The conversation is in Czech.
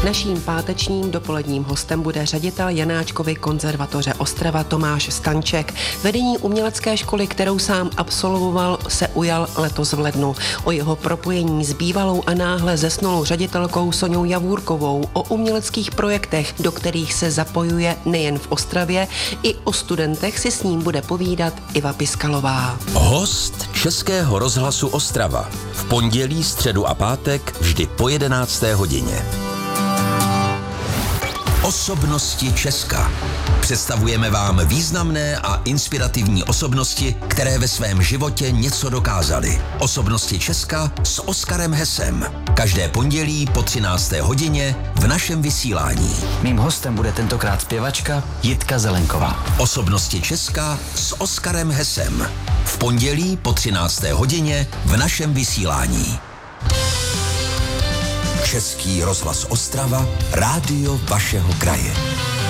Naším pátečním dopoledním hostem bude ředitel Janáčkovy konzervatoře Ostrava Tomáš Stanček. Vedení umělecké školy, kterou sám absolvoval, se ujal letos v lednu. O jeho propojení s bývalou a náhle zesnulou ředitelkou Soňou Javůrkovou, o uměleckých projektech, do kterých se zapojuje nejen v Ostravě, i o studentech si s ním bude povídat Iva Piskalová. Host Českého rozhlasu Ostrava. V pondělí, středu a pátek vždy po 11. hodině. Osobnosti Česka. Představujeme vám významné a inspirativní osobnosti, které ve svém životě něco dokázaly. Osobnosti Česka s Oskarem Hesem. Každé pondělí po 13. hodině v našem vysílání. Mým hostem bude tentokrát zpěvačka Jitka Zelenková. Osobnosti Česka s Oskarem Hesem. V pondělí po 13. hodině v našem vysílání. Český rozhlas Ostrava, rádio vašeho kraje.